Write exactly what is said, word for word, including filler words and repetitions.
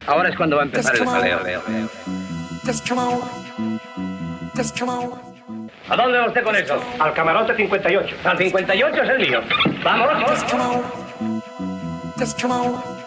Ahora es cuando va a empezar el jaleo. ¿A dónde va usted con eso? Al camarote cincuenta y ocho. Al cincuenta y ocho es el mío. ¡Vámonos! Just come on. Just come on.